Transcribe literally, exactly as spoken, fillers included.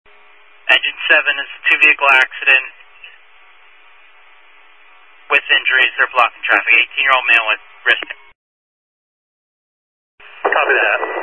Engine seven is a two-vehicle accident with injuries. They're blocking traffic. eighteen-year-old male with wrist. Copy that.